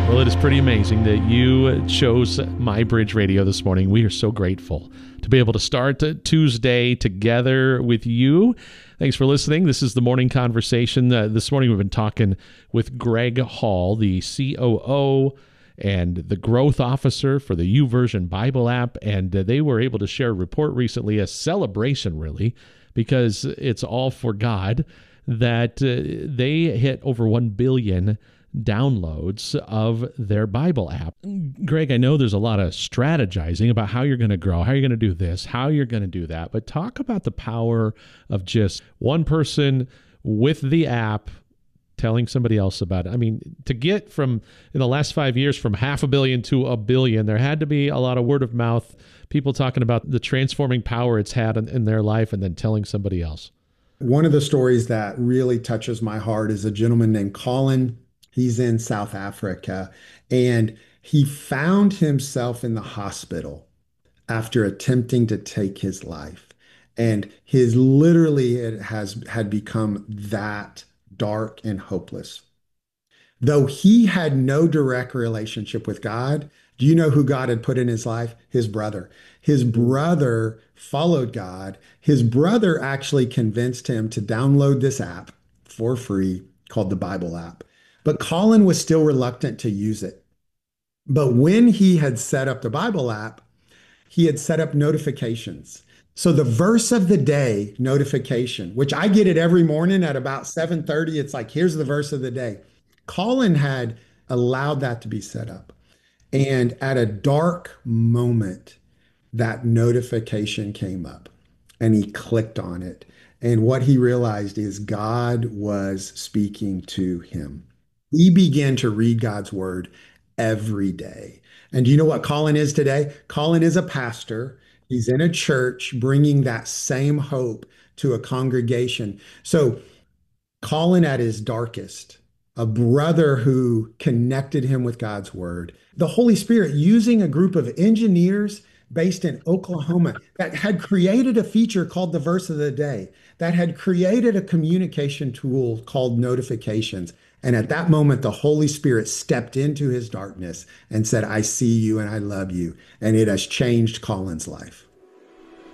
Well, it is pretty amazing that you chose My Bridge Radio this morning. We are so grateful to be able to start Tuesday together with you. Thanks for listening. This is the morning conversation. This morning we've been talking with Greg Hall, the COO and the growth officer for the YouVersion Bible app. And they were able to share a report recently, a celebration really, because it's all for God, that they hit over 1 billion downloads of their Bible app. Greg, I know there's a lot of strategizing about how you're going to grow, how you're going to do this, how you're going to do that, but talk about the power of just one person with the app telling somebody else about it. I mean, to get from, in the last 5 years, from 500 million to 1 billion, there had to be a lot of word of mouth, people talking about the transforming power it's had in their life and then telling somebody else. One of the stories that really touches my heart is a gentleman named Colin. He's in South Africa, and he found himself in the hospital after attempting to take his life. And his literally it had become that dark and hopeless. Though he had no direct relationship with God, do you know who God had put in his life? His brother. His brother followed God. His brother actually convinced him to download this app for free called the Bible app. But Colin was still reluctant to use it. But when he had set up the Bible app, he had set up notifications. So the verse of the day notification, which I get it every morning at about 7:30, it's like, here's the verse of the day. Colin had allowed that to be set up. And at a dark moment, that notification came up and he clicked on it. And what he realized is God was speaking to him. He began to read God's word every day. And do you know what Colin is today? Colin is a pastor. He's in a church bringing that same hope to a congregation. So, Colin at his darkest, a brother who connected him with God's word, the Holy Spirit using a group of engineers based in Oklahoma that had created a feature called the verse of the day, that had created a communication tool called notifications. And at that moment, the Holy Spirit stepped into his darkness and said, I see you and I love you. And it has changed Colin's life.